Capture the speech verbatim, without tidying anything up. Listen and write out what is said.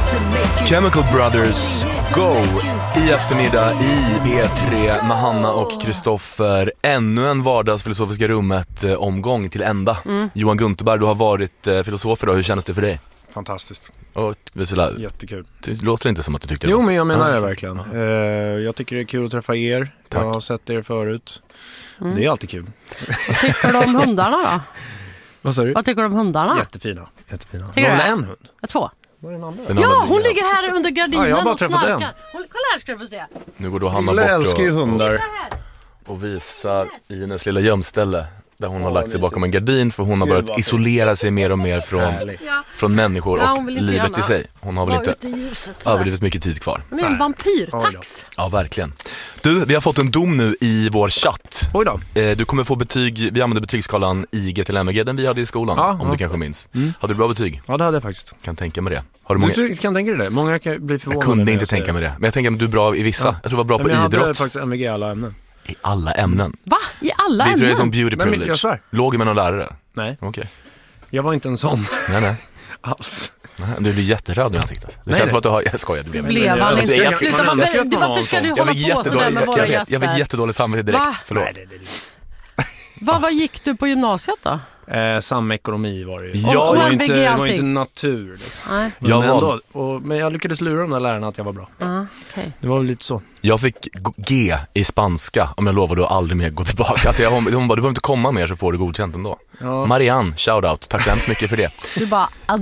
Chemical Brothers Go i eftermiddag i P tre med Hanna och Kristoffer. Ännu en vardagsfilosofiska rummet eh, omgång till ända. Mm. Johan Gunterberg, du har varit eh, filosof idag. Hur känns det för dig? Fantastiskt. Och, Vissela, jättekul. Det låter inte som att du tyckte det. Jo, var så. men jag menar ah, det verkligen. Uh, jag tycker det är kul att träffa er. Tack. Jag har sett er förut. Mm. Det är alltid kul. Vad tycker du om hundarna då? Vad sa du? Vad tycker du om hundarna? Jättefina. Jättefina. Tycker Har du väl det? en hund? Jag två. Vad är den andra? Den Ja, andra hon ligger- ligger här under gardinen Ja, jag har bara och träffat snarkar. en. Hon, kolla här ska du få se. Nu går då Hanna Jag bort älskar ju och, hundar. Titta här. och visar i hennes lilla gömställe där hon har Ja, lagt sig mysigt. bakom en gardin, för hon har Gud, börjat vad isolera sig mer och mer från, Härligt. Ja, från människor Ja, och hon vill inte livet gärna i sig. Hon har väl var inte ute i ljuset sådär. överdrivet mycket tid kvar. Hon är en Nej. vampyrtax. Ja, verkligen. Du, vi har fått en dom nu i vår chatt. Oj då. Eh, Du kommer få betyg, vi använder betygsskalan I G till M G, den vi hade i skolan, Ja, om ja. du kanske minns. Mm. Hade du bra betyg? Ja, det hade jag faktiskt. Kan tänka mig det. Har du många... Du ty- kan tänka dig det? Många kan bli förvånade. Jag kunde när inte säger tänka mig det. Men jag tänker att du är bra i vissa. Ja. Jag tror du var bra Nej, på men jag hade idrott. faktiskt M V G i alla ämnen. I alla ämnen. Va? I alla Det tror jag är ämnen? som beauty Nej, men privilege. jag svär. Låg med någon lärare? Nej, Okej. jag var inte en sån Nej, nej. alls. nej. Du blir jätteröd i ansiktet. Det Nej, känns nej. som att du har... Jag skojar, det blev inte. Blev han Jag- inte? jag- Sluta, jag- vad- jag- jag- det- varför ska du Jag hålla fick på sådär jättedålig, med jag, våra jag, gäster? jag fick jättedålig samvete direkt. Va? Förlåt. Nej, det, det, Vad, vad gick du på gymnasiet då? Eh, samekonomi var det ju. Ja, det, var och inte, M V G det var allting. inte natur liksom. Nej. Men, Jag var- ändå, och, men jag lyckades lura de där lärarna att jag var bra. Ja, okej. Det var väl lite så. Jag fick G i spanska, om jag lovar då aldrig mer gå tillbaka. Alltså jag, hon, hon bara, du behöver inte komma mer så får du godkänt ändå. Ja. Marianne, shoutout. Tack så hemskt mycket för det. Du bara